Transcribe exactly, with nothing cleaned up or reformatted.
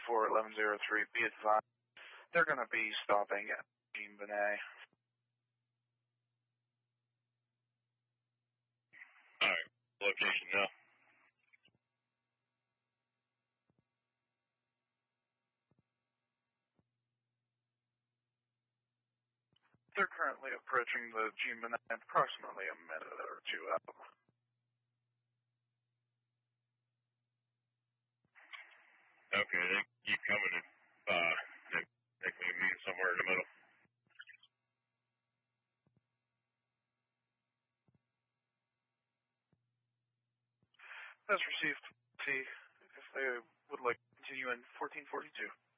four eleven zero three, be advised, they're going to be stopping at Jean Benet. Alright, location now. They're currently approaching the Jean Benet approximately a minute or two out. Okay, they keep coming and uh, they, they can meet somewhere in the middle. As received, see if they would like to continue in fourteen forty-two.